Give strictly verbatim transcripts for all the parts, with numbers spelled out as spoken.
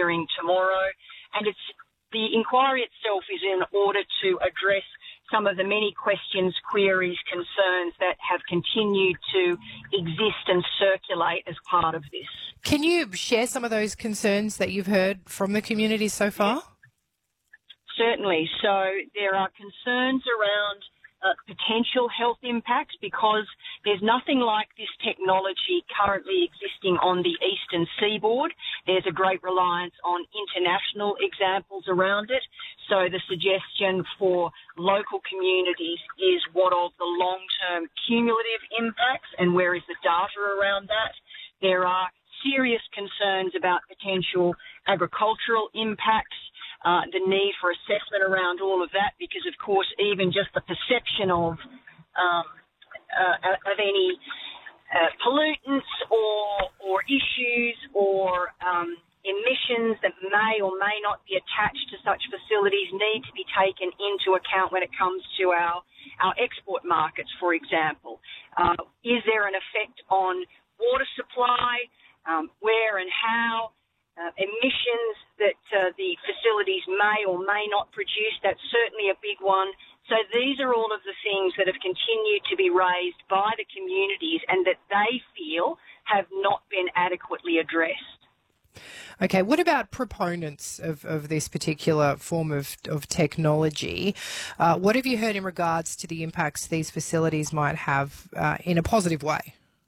hearing tomorrow. And it's the inquiry itself is in order to address some of the many questions, queries, concerns that have continued to exist and circulate as part of this. Can you share some of those concerns that you've heard from the community so far? Certainly. So there are concerns around uh, potential health impacts because there's nothing like this technology currently existing on the eastern seaboard. There's a great reliance on international examples around it. So the suggestion for local communities is what of the long-term cumulative impacts and where is the data around that. There are serious concerns about potential agricultural impacts. Uh, the need for assessment around all of that because, of course, even just the perception of um, uh, of any uh, pollutants or or issues or um, emissions that may or may not be attached to such facilities need to be taken into account when it comes to our, our export markets, for example. Uh, is there an effect on water supply, um, where and how? Uh, emissions that uh, the facilities may or may not produce, that's certainly a big one. So these are all of the things that have continued to be raised by the communities and that they feel have not been adequately addressed. Okay, what about proponents of, of this particular form of, of technology? Uh, what have you heard in regards to the impacts these facilities might have uh, in a positive way?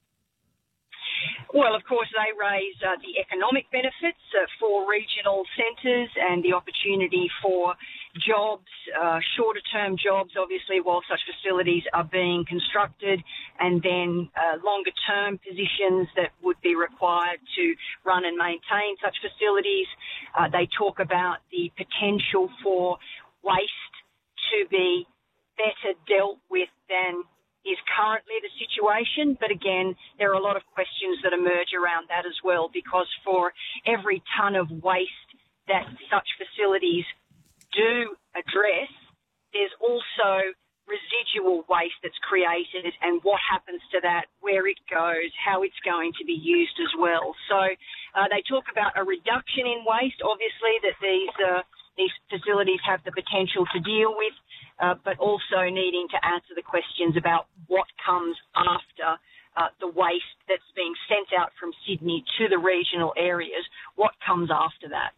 Well, of course, they raise uh, the economic benefits uh, for regional centres and the opportunity for jobs, uh, shorter-term jobs, obviously, while such facilities are being constructed, and then uh, longer-term positions that would be required to run and maintain such facilities. Uh, they talk about the potential for waste to be better dealt with than is currently the situation. But again, there are a lot of questions that emerge around that as well, because for every tonne of waste that such facilities do address, there's also residual waste that's created and what happens to that, where it goes, how it's going to be used as well. So uh, they talk about a reduction in waste, obviously, that these uh, these facilities have the potential to deal with, uh, but also needing to answer the questions about what comes after uh, the waste that's being sent out from Sydney to the regional areas. What comes after that?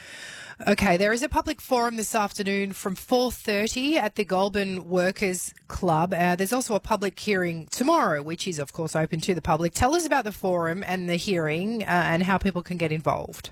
Okay, there is a public forum this afternoon from four thirty at the Goulburn Workers Club. Uh, there's also a public hearing tomorrow, which is, of course, open to the public. Tell us about the forum and the hearing uh, and how people can get involved.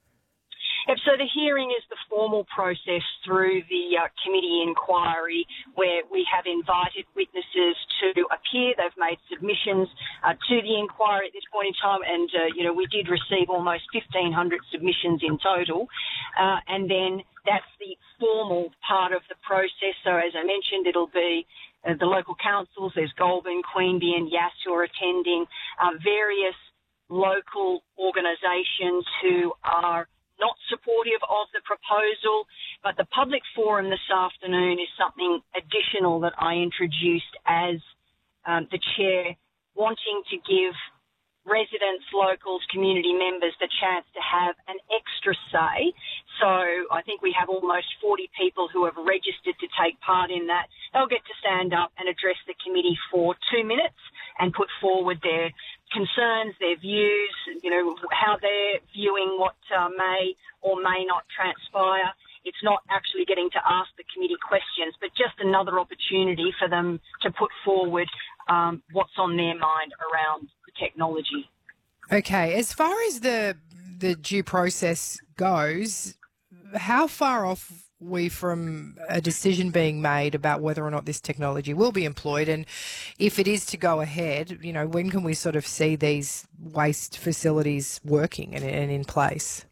Yep, so the hearing is the formal process through the uh, committee inquiry where we have invited witnesses to appear. They've made submissions uh, to the inquiry at this point in time, and, uh, you know, we did receive almost fifteen hundred submissions in total. Uh, and then that's the formal part of the process. So as I mentioned, it'll be uh, the local councils, there's Goulburn, Queanbeyan, Yass who are attending, uh, various local organisations who are not supportive of the proposal, but the public forum this afternoon is something additional that I introduced as um, the chair, wanting to give residents, locals, community members the chance to have an extra say. So I think we have almost forty people who have registered to take part in that. They'll get to stand up and address the committee for two minutes and put forward their concerns, their views, you know, how they're viewing what uh, may or may not transpire. It's not actually getting to ask the committee questions, but just another opportunity for them to put forward um, what's on their mind around the technology. Okay, as far as the the due process goes, how far off are we from a decision being made about whether or not this technology will be employed? And if it is to go ahead, you know, when can we sort of see these waste facilities working and, and in place?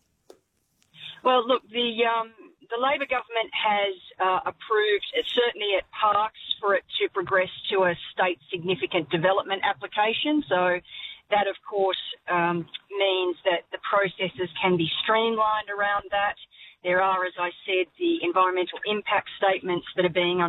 Well, look, the um, the Labor government has uh, approved, uh, certainly at Parkes, for it to progress to a state significant development application. So that, of course, um, means that the processes can be streamlined around that. There are, as I said, the environmental impact statements that are being